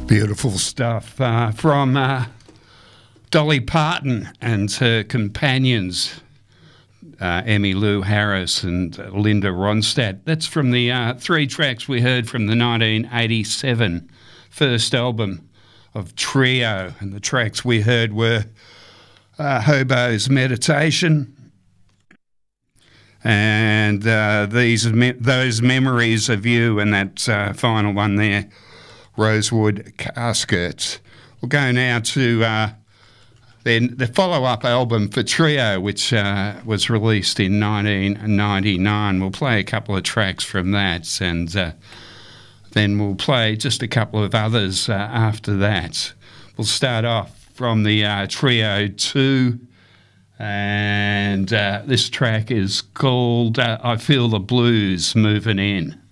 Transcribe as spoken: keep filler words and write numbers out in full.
Beautiful stuff uh, from uh, Dolly Parton and her companions, uh, Emmylou Harris and Linda Ronstadt. That's from the uh, three tracks we heard from the nineteen eighty-seven first album of Trio. And the tracks we heard were uh, Hobo's Meditation and uh, these me- those memories of you, and that uh, final one there, Rosewood Casket. We'll go now to uh, then the follow-up album for Trio, which uh, was released in nineteen ninety-nine. We'll play a couple of tracks from that, and uh, then we'll play just a couple of others uh, after that. We'll start off from the uh, Trio two, and uh, this track is called uh, I Feel the Blues Moving In.